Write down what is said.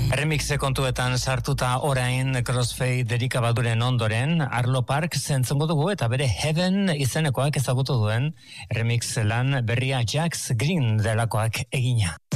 Remixe kontuetan sartuta orain Crossfade Erika Baduren ondoren, Arlo Parks entzungo dugu eta bere Heaven izenekoak ezagutu duen remix lan berria Jax Green delakoak egina.